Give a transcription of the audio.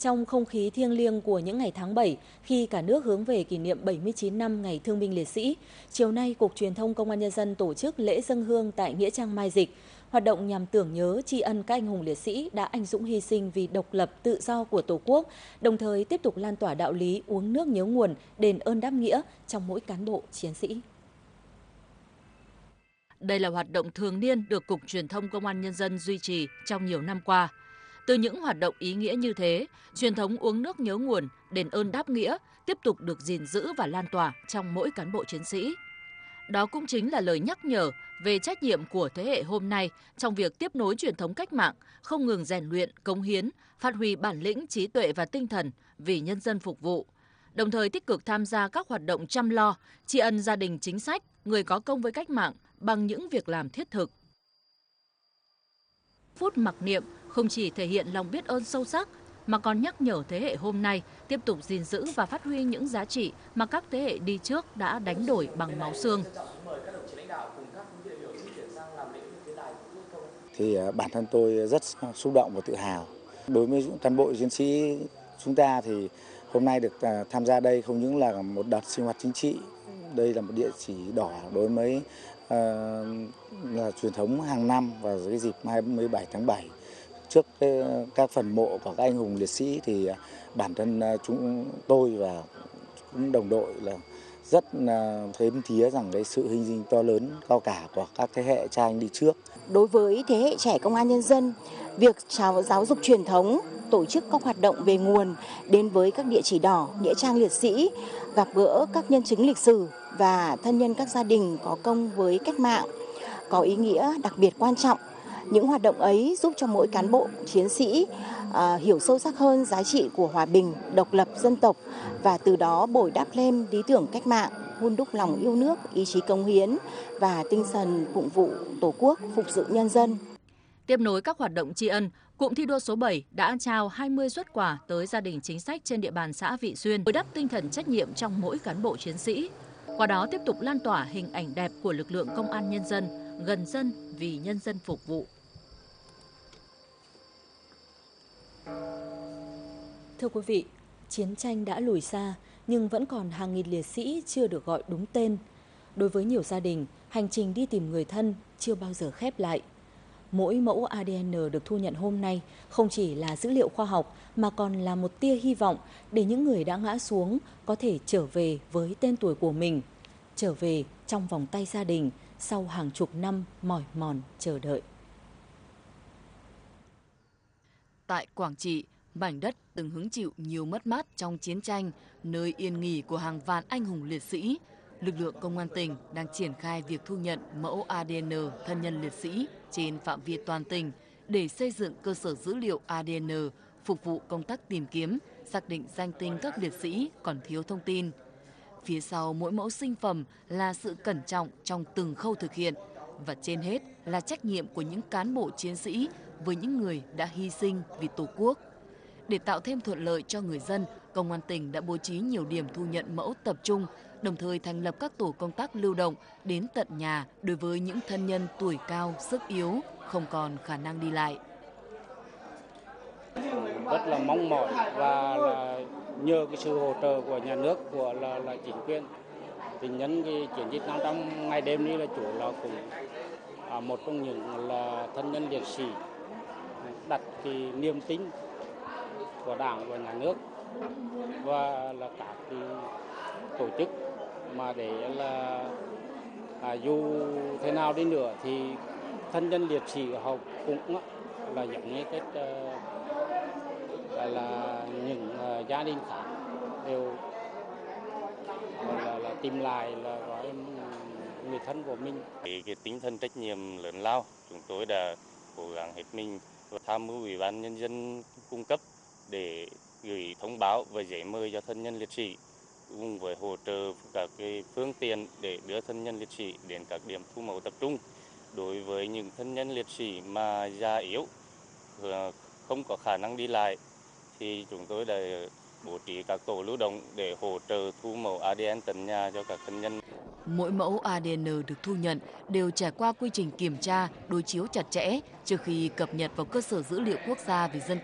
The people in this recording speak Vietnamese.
Trong không khí thiêng liêng của những ngày tháng 7, khi cả nước hướng về kỷ niệm 79 năm Ngày Thương binh Liệt sĩ, chiều nay Cục Truyền thông Công an Nhân dân tổ chức lễ dâng hương tại Nghĩa trang Mai Dịch. Hoạt động nhằm tưởng nhớ tri ân các anh hùng liệt sĩ đã anh dũng hy sinh vì độc lập tự do của Tổ quốc, đồng thời tiếp tục lan tỏa đạo lý uống nước nhớ nguồn, đền ơn đáp nghĩa trong mỗi cán bộ chiến sĩ. Đây là hoạt động thường niên được Cục Truyền thông Công an Nhân dân duy trì trong nhiều năm qua. Từ những hoạt động ý nghĩa như thế, truyền thống uống nước nhớ nguồn, đền ơn đáp nghĩa tiếp tục được gìn giữ và lan tỏa trong mỗi cán bộ chiến sĩ. Đó cũng chính là lời nhắc nhở về trách nhiệm của thế hệ hôm nay trong việc tiếp nối truyền thống cách mạng, không ngừng rèn luyện, cống hiến, phát huy bản lĩnh, trí tuệ và tinh thần vì nhân dân phục vụ, đồng thời tích cực tham gia các hoạt động chăm lo, tri ân gia đình chính sách, người có công với cách mạng bằng những việc làm thiết thực. Phút mặc niệm không chỉ thể hiện lòng biết ơn sâu sắc, mà còn nhắc nhở thế hệ hôm nay tiếp tục gìn giữ và phát huy những giá trị mà các thế hệ đi trước đã đánh đổi bằng máu xương. Thì bản thân tôi rất xúc động và tự hào. Đối với cán bộ chiến sĩ chúng ta thì hôm nay được tham gia đây không những là một đợt sinh hoạt chính trị, đây là một địa chỉ đỏ đối với là truyền thống hàng năm vào cái dịp 27 tháng 7. Trước các phần mộ của các anh hùng liệt sĩ thì bản thân chúng tôi và cũng đồng đội là rất thấm thía rằng cái sự hy sinh to lớn cao cả của các thế hệ cha anh đi trước. Đối với thế hệ trẻ Công an Nhân dân, việc giáo dục truyền thống, tổ chức các hoạt động về nguồn đến với các địa chỉ đỏ, nghĩa trang liệt sĩ, gặp gỡ các nhân chứng lịch sử và thân nhân các gia đình có công với cách mạng có ý nghĩa đặc biệt quan trọng. Những hoạt động ấy giúp cho mỗi cán bộ chiến sĩ hiểu sâu sắc hơn giá trị của hòa bình, độc lập dân tộc và từ đó bồi đắp lên lý tưởng cách mạng, hun đúc lòng yêu nước, ý chí cống hiến và tinh thần phụng vụ Tổ quốc, phục sự nhân dân. Tiếp nối các hoạt động tri ân, Cụm thi đua số 7 đã trao 20 suất quà tới gia đình chính sách trên địa bàn xã Vị Xuyên, bồi đắp tinh thần trách nhiệm trong mỗi cán bộ chiến sĩ. Qua đó tiếp tục lan tỏa hình ảnh đẹp của lực lượng công an nhân dân, gần dân vì nhân dân phục vụ. Thưa quý vị, chiến tranh đã lùi xa nhưng vẫn còn hàng nghìn liệt sĩ chưa được gọi đúng tên. Đối với nhiều gia đình, hành trình đi tìm người thân chưa bao giờ khép lại. Mỗi mẫu ADN được thu nhận hôm nay không chỉ là dữ liệu khoa học mà còn là một tia hy vọng để những người đã ngã xuống có thể trở về với tên tuổi của mình, trở về trong vòng tay gia đình sau hàng chục năm mỏi mòn chờ đợi. Tại Quảng Trị, mảnh đất từng hứng chịu nhiều mất mát trong chiến tranh, nơi yên nghỉ của hàng vạn anh hùng liệt sĩ, lực lượng công an tỉnh đang triển khai việc thu nhận mẫu ADN thân nhân liệt sĩ trên phạm vi toàn tỉnh để xây dựng cơ sở dữ liệu ADN phục vụ công tác tìm kiếm, xác định danh tính các liệt sĩ còn thiếu thông tin. Phía sau mỗi mẫu sinh phẩm là sự cẩn trọng trong từng khâu thực hiện và trên hết là trách nhiệm của những cán bộ chiến sĩ với những người đã hy sinh vì Tổ quốc. Để tạo thêm thuận lợi cho người dân, Công an tỉnh đã bố trí nhiều điểm thu nhận mẫu tập trung, đồng thời thành lập các tổ công tác lưu động đến tận nhà đối với những thân nhân tuổi cao, sức yếu, không còn khả năng đi lại. Rất là mong mỏi và là nhờ cái sự hỗ trợ của nhà nước, của là chính quyền. Thì nhân cái chiến dịch 500 ngày đêm đi là chủ là cũng một trong những là thân nhân liệt sĩ đặt cái niềm tin của Đảng và nhà nước và là các cái tổ chức mà để là dù thế nào đi nữa thì thân nhân liệt sĩ họ cũng là giống như cái là những gia đình khác đều là tìm lại là gói người thân của mình. Cái tinh thần trách nhiệm lớn lao, chúng tôi đã cố gắng hết mình và tham mưu Ủy ban Nhân dân cung cấp để gửi thông báo và giấy mời cho thân nhân liệt sĩ, cùng với hỗ trợ các cái phương tiện để đưa thân nhân liệt sĩ đến các điểm thu mẫu tập trung. Đối với những thân nhân liệt sĩ mà già yếu, không có khả năng đi lại, thì chúng tôi đã bố trí các tổ lưu động để hỗ trợ thu mẫu ADN tận nhà cho các thân nhân. Mỗi mẫu ADN được thu nhận đều trải qua quy trình kiểm tra, đối chiếu chặt chẽ trước khi cập nhật vào cơ sở dữ liệu quốc gia về dân